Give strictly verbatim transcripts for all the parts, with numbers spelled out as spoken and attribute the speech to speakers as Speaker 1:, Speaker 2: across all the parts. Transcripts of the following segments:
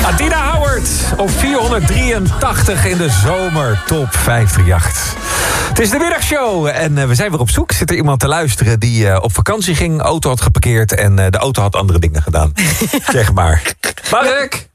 Speaker 1: Adina Howard op vierhonderddrieëntachtig in de zomer top vijfhonderdachtendertig. Het is de middagshow en uh, we zijn weer op zoek. Zit er iemand te luisteren die uh, op vakantie ging, auto had geparkeerd en uh, de auto had andere dingen gedaan. Zeg maar. Mark!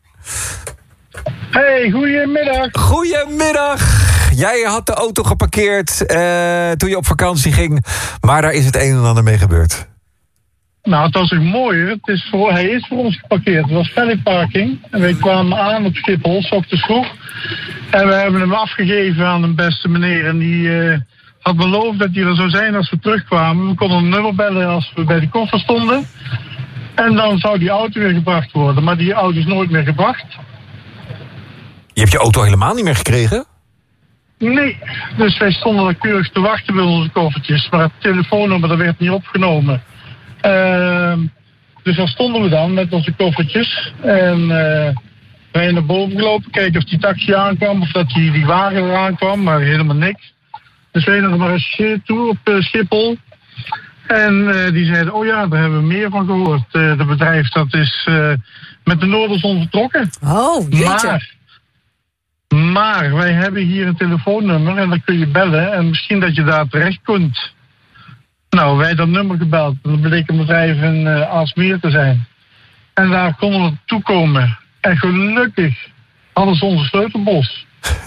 Speaker 2: Hey, goedemiddag.
Speaker 1: Goedemiddag. Jij had de auto geparkeerd uh, toen je op vakantie ging, maar daar is het een en ander mee gebeurd.
Speaker 2: Nou, het was ook mooier. Het is voor, hij is voor ons geparkeerd. Het was valet parking. En wij kwamen aan op Schiphol, 's ochtends vroeg. En we hebben hem afgegeven aan een beste meneer. En die uh, had beloofd dat hij er zou zijn als we terugkwamen. We konden een nummer bellen als we bij de koffer stonden. En dan zou die auto weer gebracht worden. Maar die auto is nooit meer gebracht.
Speaker 1: Je hebt je auto helemaal niet meer gekregen?
Speaker 2: Nee. Dus wij stonden er keurig te wachten bij onze koffertjes. Maar het telefoonnummer dat werd niet opgenomen. Uh, dus daar stonden we dan met onze koffertjes. En uh, wij naar boven gelopen, kijken of die taxi aankwam of dat die, die wagen eraan kwam, maar helemaal niks. Dus wij naar de marechaussee toe op uh, Schiphol. En uh, die zeiden, oh ja, daar hebben we meer van gehoord. Uh, de bedrijf dat is uh, met de Noorderzon vertrokken.
Speaker 3: Oh, jeetje.
Speaker 2: Maar, maar wij hebben hier een telefoonnummer en dan kun je bellen en misschien dat je daar terecht kunt. Nou, wij dat nummer gebeld. Dat bleek een bedrijf in uh, Aalsmeer te zijn. En daar konden we toekomen. En gelukkig hadden ze onze sleutelbos.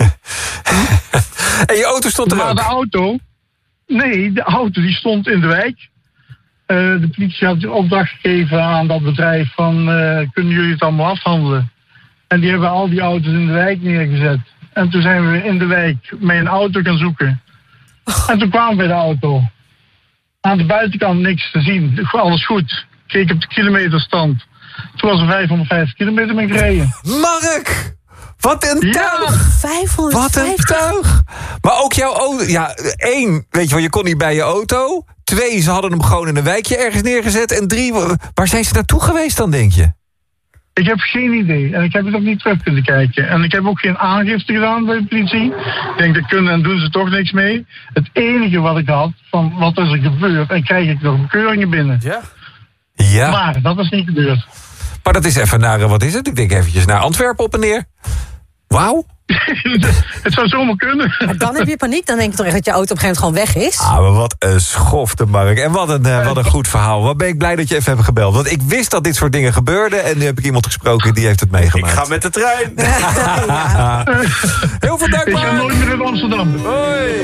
Speaker 1: En je auto stond er
Speaker 2: maar
Speaker 1: ook?
Speaker 2: de auto... Nee, de auto die stond in de wijk. Uh, de politie had de opdracht gegeven aan dat bedrijf van... Uh, kunnen jullie het allemaal afhandelen? En die hebben al die auto's in de wijk neergezet. En toen zijn we in de wijk met een auto gaan zoeken. En toen kwamen we bij de auto. Aan de buitenkant niks te zien. Alles goed. Keek op de kilometerstand. Toen was er vijfhonderdvijftig kilometer mee gereden.
Speaker 1: Mark! Wat een
Speaker 2: Ja.
Speaker 1: tuig!
Speaker 3: vijfhonderdvijftig.
Speaker 1: Wat een tuig! Maar ook jouw auto... Ja, één, weet je wel, je kon niet bij je auto. Twee, ze hadden hem gewoon in een wijkje ergens neergezet. En drie, waar zijn ze naartoe geweest dan, denk je?
Speaker 2: Ik heb geen idee. En ik heb het ook niet terug kunnen kijken. En ik heb ook geen aangifte gedaan bij de politie. Ik denk, dat kunnen en doen ze toch niks mee. Het enige wat ik had, van wat is er gebeurd... en krijg ik nog bekeuringen binnen.
Speaker 1: Ja. Ja. Maar,
Speaker 2: Maar dat is niet gebeurd.
Speaker 1: maar dat is even naar, wat is het? Ik denk eventjes naar Antwerpen op en neer. Wauw.
Speaker 2: Het zou zomaar kunnen.
Speaker 3: Maar dan heb je paniek. Dan denk je toch echt dat je auto op een gegeven moment gewoon weg is?
Speaker 1: Ah, maar wat een schofte, Mark. En wat een, uh, wat een goed verhaal. Wat ben ik blij dat je even hebt gebeld. Want ik wist dat dit soort dingen gebeurden. En nu heb ik iemand gesproken die heeft het meegemaakt.
Speaker 4: Ik ga met de trein.
Speaker 1: Heel veel dank,
Speaker 2: Ik ga
Speaker 1: Mark.
Speaker 2: nooit meer in Amsterdam.
Speaker 1: Hoi.